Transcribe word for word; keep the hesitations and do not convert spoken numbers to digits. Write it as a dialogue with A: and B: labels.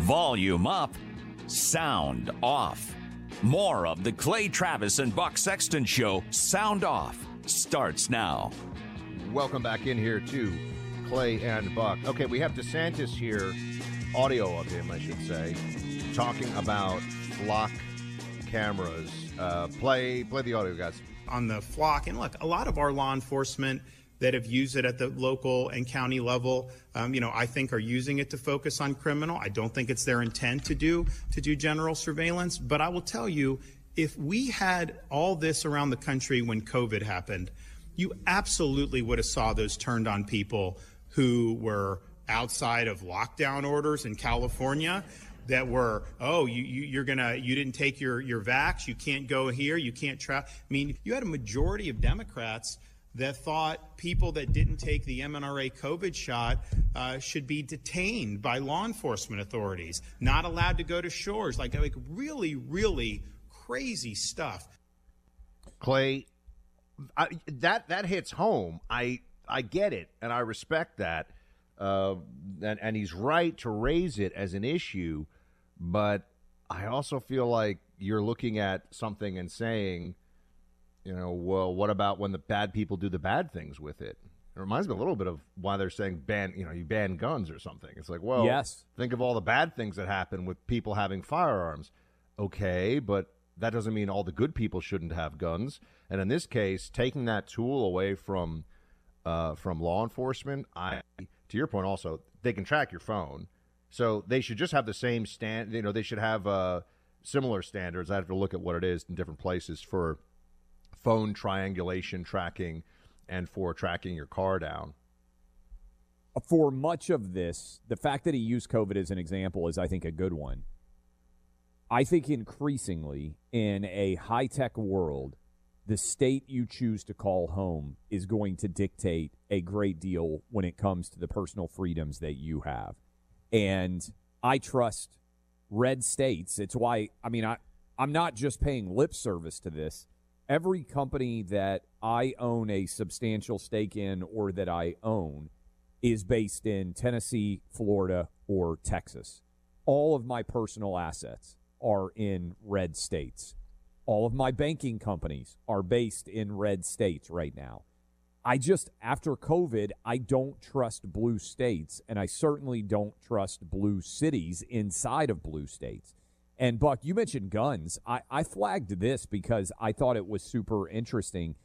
A: Volume up, sound off. More of the Clay Travis and Buck Sexton Show, Sound Off, starts now.
B: Welcome back in here to Clay and Buck. Okay, we have DeSantis here, audio of him, I should say, talking about flock cameras. Uh, play, play the audio, guys.
C: On the flock, and look, a lot of our law enforcement that have used it at the local and county level, um, you know, I think are using it to focus on criminal. I don't think it's their intent to do to do general surveillance. But I will tell you, if we had all this around the country when COVID happened, you absolutely would have saw those turned on people who were outside of lockdown orders in California that were, oh, you, you, you're gonna, you didn't take your, your vax, you can't go here, you can't travel. I mean, you had a majority of Democrats that thought people that didn't take the M N R A COVID shot uh, should be detained by law enforcement authorities, not allowed to go to shores, like, like really, really crazy stuff.
B: Clay, I, that that hits home. I I get it, and I respect that, uh, and, and he's right to raise it as an issue, but I also feel like you're looking at something and saying, you know, well, what about when the bad people do the bad things with it? It reminds me a little bit of why they're saying ban, you know, you ban guns or something. It's like, well,
D: yes.
B: Think of all the bad things that happen with people having firearms. Okay, but that doesn't mean all the good people shouldn't have guns. And in this case, taking that tool away from uh, from law enforcement, I, to your point also, they can track your phone. So they should just have the same stand. You know, they should have uh, similar standards. I have to look at what it is in different places for phone triangulation tracking and for tracking your car down.
D: For much of this, the fact that he used COVID as an example is, I think, a good one. I think increasingly in a high-tech world, the state you choose to call home is going to dictate a great deal when it comes to the personal freedoms that you have. And I trust red states. It's why, I mean, I, I'm not just paying lip service to this. Every company that I own a substantial stake in or that I own is based in Tennessee, Florida, or Texas. All of my personal assets are in red states. All of my banking companies are based in red states right now. I just, after COVID, I don't trust blue states, and I certainly don't trust blue cities inside of blue states. And, Buck, you mentioned guns. I, I flagged this because I thought it was super interesting.